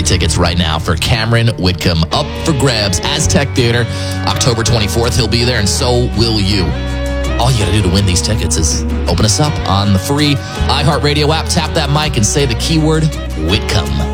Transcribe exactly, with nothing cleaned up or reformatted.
free tickets right now for Cameron Whitcomb. Up for grabs, Aztec Theater, October twenty-fourth. He'll be there, and so will you. All you got to do to win these tickets is open us up on the free iHeartRadio app, tap that mic, and say the keyword Whitcomb.